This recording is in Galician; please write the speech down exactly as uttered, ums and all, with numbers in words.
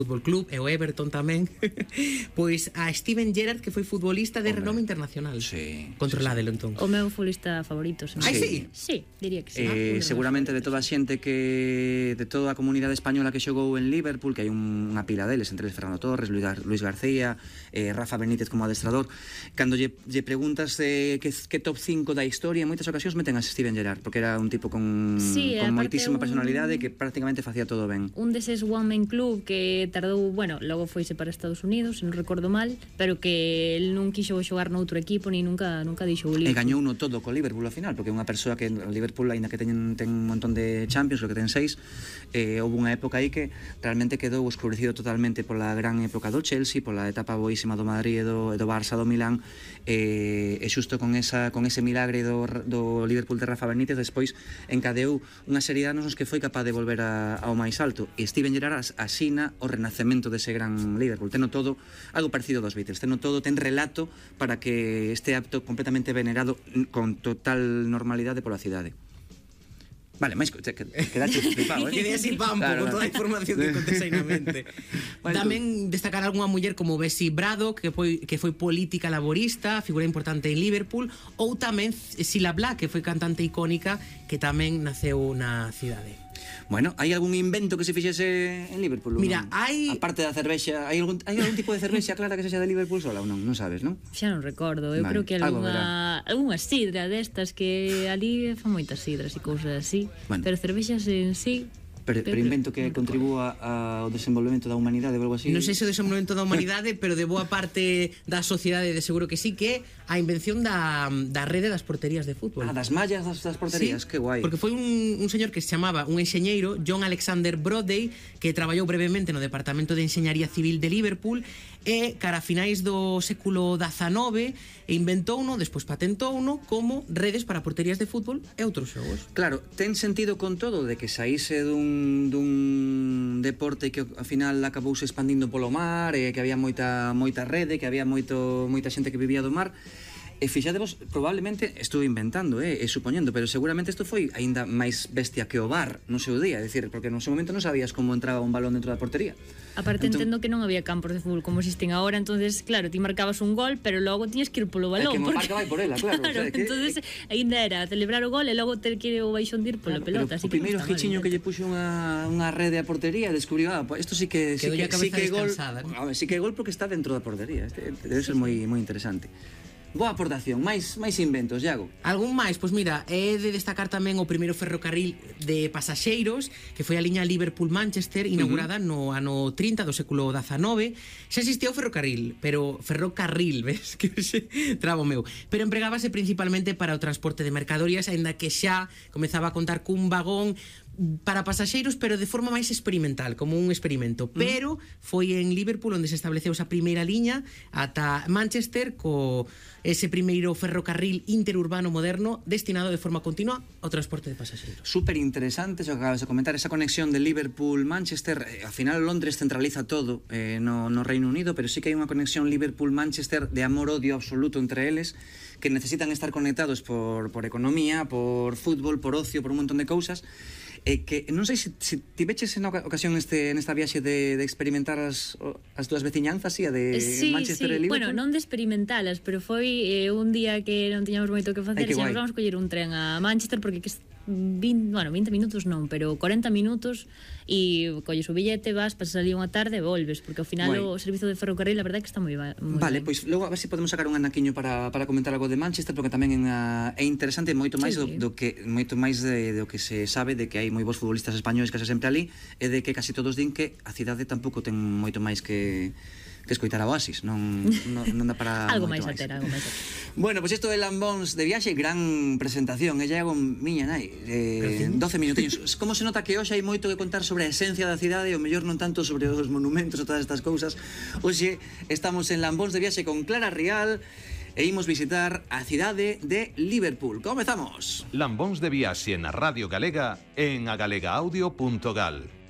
Fútbol Club e o Everton tamén, pois a Steven Gerrard, que foi futbolista de Hombre, renome internacional. Sí. Controládelo, sí, sí. entón. O meu futbolista favorito. Ai, sí? Sí, diría que sí. Eh, Ah, seguramente de toda a xente que de toda a comunidade española que xogou en Liverpool, que hai un, unha pila deles, entre eles Fernando Torres, Luis, Gar Luis García, eh, Rafa Benítez como adestrador, cando lle, lle preguntas eh, que, que top cinco da historia, en moitas ocasións meten a Steven Gerrard, porque era un tipo con, sí, con moitísima un... personalidade que prácticamente facía todo ben. Un deses one man club que tardou, bueno, logo foise para Estados Unidos, se non recordo mal, pero que el non quixo xogar noutro equipo ni nunca nunca dixo o Liverpool. E gañou no todo co Liverpool ao final, porque é unha persoa que o Liverpool, aínda que ten, ten un montón de Champions, creo que ten seis, eh, houve unha época aí que realmente quedou escurecido totalmente pola gran época do Chelsea, pola etapa boísima do Madrid e do, do Barça, do Milán, eh, e xusto con esa con ese milagre do, do Liverpool de Rafa Benítez, despois encadeou unha serie de anos nos que foi capaz de volver a, ao máis alto, e Steven Gerrard asina o renacemento dese gran Liverpool. Teno todo, algo parecido dos Beatles, teno todo, ten relato para que este acto completamente venerado con total normalidade pola cidade. Vale, máis quedaste flipado, eh? Quedei así pampo, claro, con toda a información que contes aí na mente. Vale, tamén destacar algunha muller como Bessie Braddock, que foi, que foi política laborista, figura importante en Liverpool, ou tamén Cilla Black, que foi cantante icónica, que tamén naceu na cidade. Bueno, hai algún invento que se fixese en Liverpool? Mira, non? hai... Aparte da cervexa, hai algún, hai algún tipo de cervexa clara que sexa de Liverpool sola ou non? Non sabes, non? Xa non recordo, eu vale, creo que algunha, algunha sidra destas que ali fan moitas sidras e cousas así, bueno, pero cervexas en sí... Pero, pero invento que contribúa ao desenvolvemento da humanidade ou algo así? Non sei se o desenvolvemento da humanidade, pero de boa parte da sociedade de seguro que sí, que a invención da, da rede das porterías de fútbol. Ah, das mallas das, das porterías, sí, que guai. Porque foi un, un señor que se chamaba, un enxeñeiro, John Alexander Brodie, que traballou brevemente no Departamento de Enxeñaría Civil de Liverpool, e cara a finais do século dezanove inventou uno, despois patentou uno como redes para porterías de fútbol e outros xogos. Claro, ten sentido con todo de que saíse dun, dun deporte que ao final acabouse expandindo polo mar, e que había moita moita rede, que había moito moita xente que vivía do mar. E fixadevos, probablemente estou inventando, eh, e supoñendo, pero seguramente isto foi aínda máis bestia que o bar no seu día, é dicir, porque no seu momento non sabías como entraba un balón dentro da portería. Aparte entón, entendo que non había campos de fútbol como existen agora, entonces claro, ti marcabas un gol, pero logo tiñas que ir polo balón. É que porque... marca vai por ela, claro. claro, o sea, que... entonces aínda era celebrar o gol e logo ter que ir o baixón de ir pola claro, pelota. Pero o primeiro hichiño que lle puxo unha, unha rede a portería e descubriu, ah, pues isto sí que sí que, sí que é gol, ¿no? A ver, sí que é gol porque está dentro da portería. Este debe ser moi moi interesante. Boa aportación, máis máis inventos, Iago. Algún máis? Pois mira, é de destacar tamén o primeiro ferrocarril de pasaxeiros, que foi a liña Liverpool-Manchester, inaugurada uh -huh. no ano trinta do século dezanove. Xa existía o ferrocarril, pero ferrocarril, ves? Que xe trabo meu. Pero empregábase principalmente para o transporte de mercadorías, aínda que xa comezaba a contar cun vagón para pasaxeiros, pero de forma máis experimental, como un experimento. Mm. Pero foi en Liverpool onde se estableceu esa primeira liña ata Manchester, co ese primeiro ferrocarril interurbano moderno destinado de forma continua ao transporte de pasaxeiros. Súper interesante, xo que acabas de comentar, esa conexión de Liverpool-Manchester. Eh, ao final Londres centraliza todo eh, no, no Reino Unido, pero sí que hai unha conexión Liverpool-Manchester de amor-odio absoluto entre eles, que necesitan estar conectados por, por economía, por fútbol, por ocio, por un montón de cousas. E que non sei se, se tiveches en ocasión este, nesta viaxe de, de experimentar as, as túas veciñanzas, e a de sí, Manchester sí. e Liverpool. Bueno, non de experimentalas, pero foi eh, un día que non tiñamos moito que facer. Ai, que xa vamos coller un tren a Manchester, porque que vinte, bueno, vinte minutos non, pero corenta minutos, e colles o billete, vas, pasas ali unha tarde e volves, porque ao final Guay. O servizo de ferrocarril a verdade é que está moi, moi vale, ben. Pois logo a ver se podemos sacar un anaquiño para, para comentar algo de Manchester, porque tamén é, unha, é interesante moito máis sí. do, do que moito máis de, do que se sabe de que hai moi bons futbolistas españois case sempre ali, e de que casi todos din que a cidade tampouco ten moito máis que que escoitar a Oasis, non, non, non dá para algo máis a ter, algo máis a ter. Bueno, pois pues isto é Lambóns de viaxe, gran presentación, e Iago miña nai, eh, doce minutinhos. Como se nota que hoxe hai moito que contar sobre a esencia da cidade, e o mellor non tanto sobre os monumentos e todas estas cousas. Hoxe estamos en Lambóns de viaxe con Clara Rial e imos visitar a cidade de Liverpool. Comezamos. Lambóns de viaxe na Radio Galega en agalega audio punto gal.